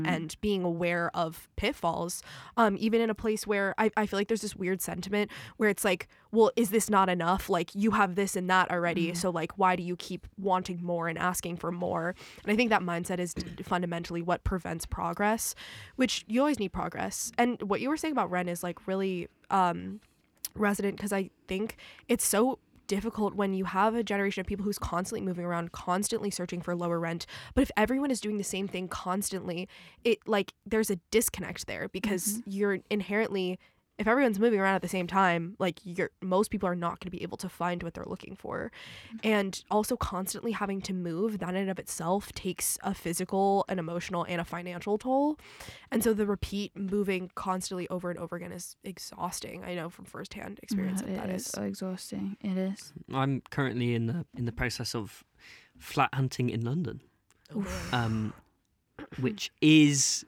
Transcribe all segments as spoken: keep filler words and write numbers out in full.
and being aware of pitfalls, um, even in a place where I, I feel like there's this weird sentiment where it's like, well, is this not enough? Like, you have this and that already, mm. so like, why do you keep wanting more and asking for more? And I think that mindset is fundamentally what prevents progress, which you always need progress. And what you were saying about rent is like really um, resonant, because I think it's so difficult when you have a generation of people who's constantly moving around, constantly searching for lower rent. But if everyone is doing the same thing constantly, it like there's a disconnect there, because mm-hmm. you're inherently, if everyone's moving around at the same time, like you're most people are not going to be able to find what they're looking for. And also constantly having to move, that in and of itself takes a physical, an emotional, and a financial toll. And so the repeat moving constantly over and over again is exhausting. I know from firsthand experience yeah, that, that is. is so exhausting. It is. I'm currently in the in the process of flat hunting in London, um, which is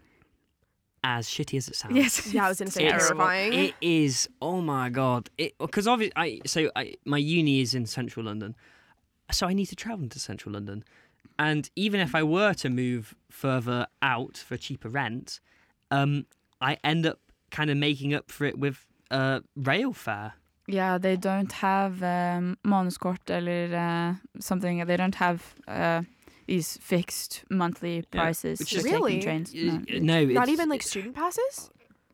as shitty as it sounds. Yes, yeah, I was gonna say terrifying. It is. Oh my god! Because obviously, I so I my uni is in central London, so I need to travel into central London, and even if I were to move further out for cheaper rent, um, I end up kind of making up for it with uh, rail fare. Yeah, they don't have um, månedskort or uh, something. They don't have. Uh, These fixed monthly prices yeah, for is, really? taking trains. No, no not even like student passes.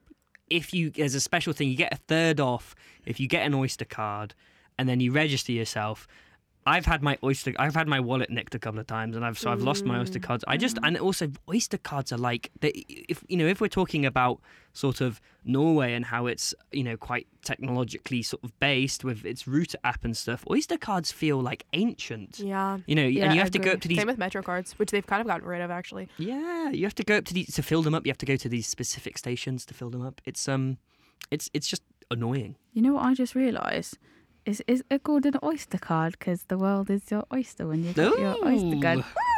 If you, there's a special thing, you get a third off if you get an Oyster card, and then you register yourself. I've had my Oyster, I've had my wallet nicked a couple of times, and I've so I've lost my Oyster cards. I just and also Oyster cards are like, they, if you know, if we're talking about sort of Norway and how it's, you know, quite technologically sort of based with its router app and stuff, Oyster cards feel like ancient. Yeah, you know, yeah, and you I have agree. to go up to these. Same with Metro cards, which they've kind of gotten rid of actually. Yeah, you have to go up to these to fill them up. You have to go to these specific stations to fill them up. It's um, it's it's just annoying. You know what I just realised? Is is it called an Oyster card because the world is your oyster when you get Ooh. your Oyster card?